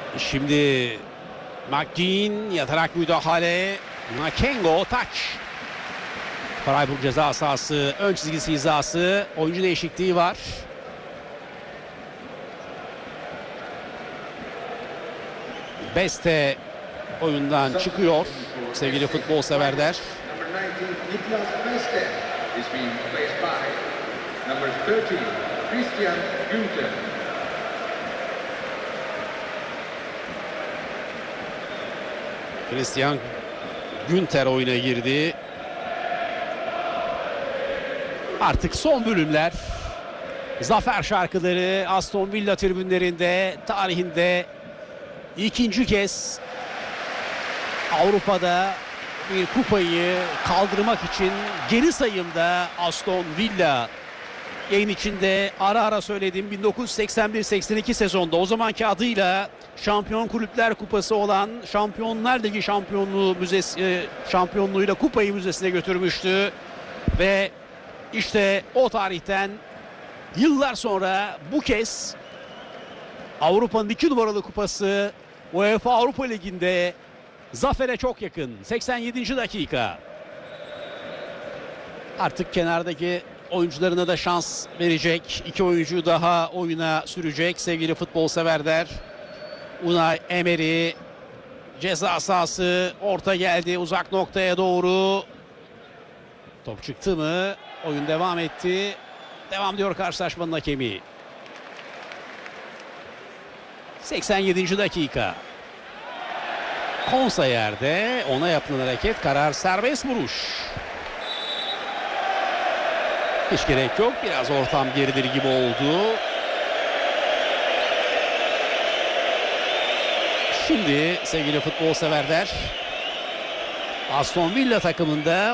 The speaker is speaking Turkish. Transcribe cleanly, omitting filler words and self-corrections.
Şimdi McGinn yatarak müdahale. Makengo taç. Freiburg ceza sahası ön çizgisi hizası. Oyuncu değişikliği var. Beste oyundan çıkıyor sevgili futbol severler. Christian Günther oyuna girdi. Artık son bölümler. Zafer şarkıları Aston Villa tribünlerinde tarihinde ikinci kez Avrupa'da bir kupayı kaldırmak için geri sayımda Aston Villa. Yayın içinde ara ara söylediğim 1981-82 sezonda o zamanki adıyla Şampiyon Kulüpler Kupası olan Şampiyonlar Ligi şampiyonluğuyla kupayı müzesine götürmüştü. Ve işte o tarihten yıllar sonra bu kez Avrupa'nın 2 numaralı kupası UEFA Avrupa Ligi'nde zafere çok yakın. 87. dakika. Artık kenardaki oyuncularına da şans verecek. 2 oyuncu daha oyuna sürecek sevgili futbol severler. Unai Emery ceza sahası, orta geldi uzak noktaya doğru. Top çıktı mı? Oyun devam etti. Devam diyor karşılaşmanın hakemi. 87. dakika. Konsa yerde, ona yapılan hareket, karar serbest vuruş. Hiç gerek yok. Biraz ortam gerilir gibi oldu. Şimdi sevgili futbol severler, Aston Villa takımında